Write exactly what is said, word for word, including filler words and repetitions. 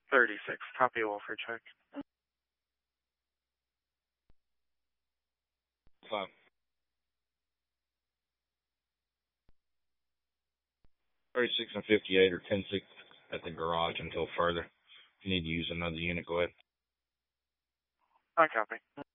thirty-six. Copy, Wolford check. Five. thirty-six and fifty-eight or ten six at the garage until further. If you need to use another unit, go ahead. I copy.